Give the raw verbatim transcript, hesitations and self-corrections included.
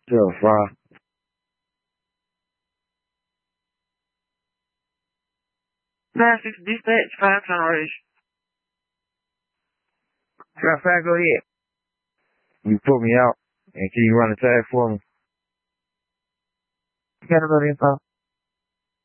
Still fry. nine six dispatch, five generation. Trap five, go ahead. You put me out, and can you run the tag for me? Got a little info.